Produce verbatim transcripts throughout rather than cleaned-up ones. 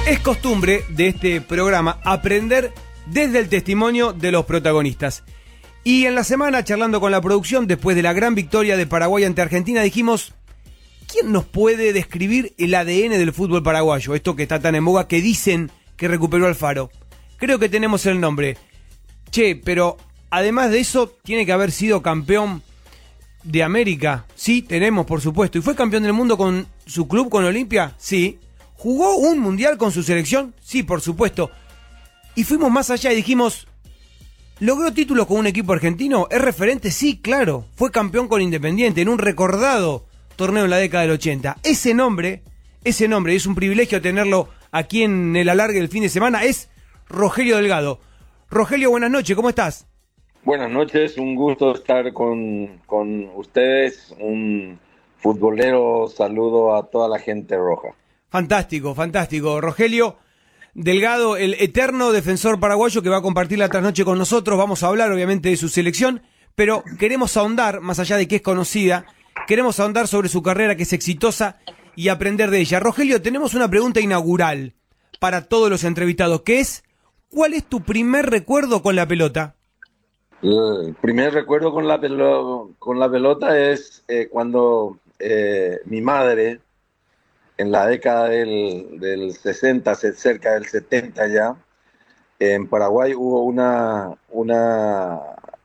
Es costumbre de este programa aprender desde el testimonio de los protagonistas. Y en la semana, charlando con la producción, después de la gran victoria de Paraguay ante Argentina, dijimos, ¿quién nos puede describir el A D N del fútbol paraguayo? Esto que está tan en boga, que dicen que recuperó Alfaro. Creo que tenemos el nombre. Che, pero además de eso, tiene que haber sido campeón de América. Sí, tenemos, por supuesto. ¿Y fue campeón del mundo con su club, con Olimpia? Sí. ¿Jugó un mundial con su selección? Sí, por supuesto. Y fuimos más allá y dijimos, ¿logró títulos con un equipo argentino? ¿Es referente? Sí, claro. Fue campeón con Independiente en un recordado torneo en la década del ochenta. Ese nombre, ese nombre, y es un privilegio tenerlo aquí en el alargue del fin de semana, es Rogelio Delgado. Rogelio, buenas noches, ¿cómo estás? Buenas noches, un gusto estar con, con ustedes. Un futbolero saludo a toda la gente roja. Fantástico, fantástico. Rogelio Delgado, el eterno defensor paraguayo que va a compartir la trasnoche con nosotros. Vamos a hablar obviamente de su selección, pero queremos ahondar, más allá de que es conocida, queremos ahondar sobre su carrera, que es exitosa, y aprender de ella. Rogelio, tenemos una pregunta inaugural para todos los entrevistados, que es, ¿cuál es tu primer recuerdo con la pelota? El primer recuerdo con la, pelo, con la pelota es eh, cuando eh, mi madre, en la década del, del sesenta, cerca del setenta ya, en Paraguay hubo una, una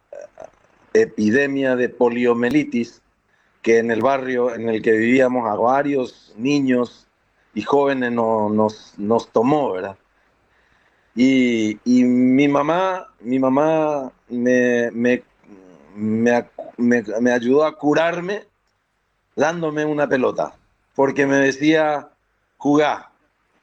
epidemia de poliomielitis que en el barrio en el que vivíamos a varios niños y jóvenes no, nos, nos tomó, ¿verdad? Y, y mi mamá, mi mamá me, me, me, me, me ayudó a curarme dándome una pelota, porque me decía, jugá.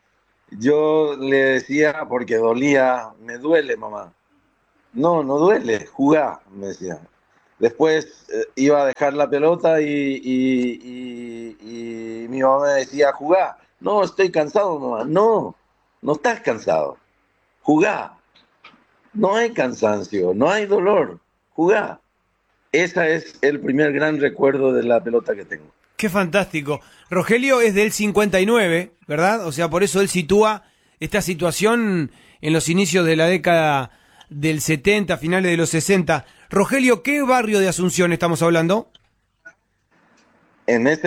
Yo le decía, porque dolía, me duele, mamá. No, no duele, jugá, me decía. Después eh, iba a dejar la pelota y, y, y, y mi mamá me decía, jugá. No, estoy cansado, mamá. No, no estás cansado. Jugá. No hay cansancio, no hay dolor. Jugá. Ese es el primer gran recuerdo de la pelota que tengo. Qué fantástico. Rogelio es del cincuenta y nueve, ¿verdad? O sea, por eso él sitúa esta situación en los inicios de la década del setenta, finales de los sesenta. Rogelio, ¿qué barrio de Asunción estamos hablando? En este